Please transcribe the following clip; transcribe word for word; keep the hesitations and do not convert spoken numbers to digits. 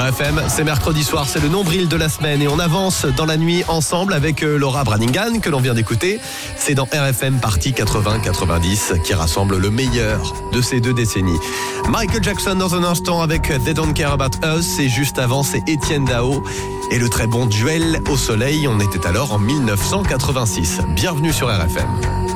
R F M, c'est mercredi soir, c'est le nombril de la semaine et on avance dans la nuit ensemble avec Laura Branigan que l'on vient d'écouter. C'est dans R F M Partie quatre-vingts quatre-vingt-dix qui rassemble le meilleur de ces deux décennies. Michael Jackson dans un instant avec They Don't Care About Us et juste avant c'est Étienne Dao et le très bon Duel au soleil. On était alors en mille neuf cent quatre-vingt-six. Bienvenue sur R F M.